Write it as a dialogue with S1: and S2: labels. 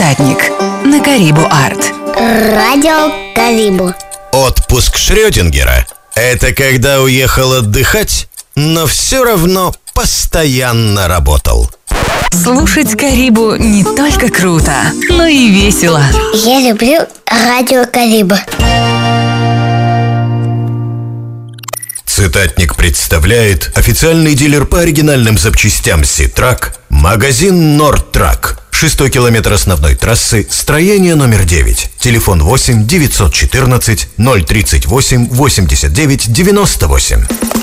S1: Цитатник на Карибу Арт.
S2: Радио Карибу.
S3: Отпуск Шрёдингера – это когда уехал отдыхать, но все равно постоянно работал.
S1: Слушать Карибу не только круто, но и весело.
S2: Я люблю радио Карибу.
S3: Цитатник представляет официальный дилер по оригинальным запчастям Ситрак, магазин Нордтрак. 6-й километр основной трассы, строение номер 9. Телефон 8 914 038 89 98.